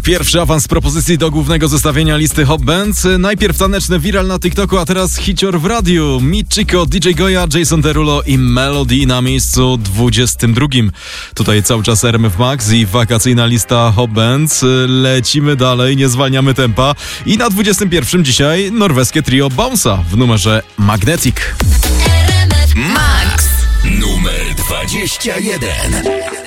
Pierwszy awans propozycji do głównego zestawienia listy Hot Bands. Najpierw taneczny viral na TikToku, a teraz hicior w radiu. Michiko, DJ Goya, Jason Derulo i Melody na miejscu 22. Tutaj cały czas RMF Max i wakacyjna lista Hot Bands. Lecimy dalej, nie zwalniamy tempa. I na 21 dzisiaj norweskie trio Bounce'a w numerze Magnetic. RMF Max Numer 21.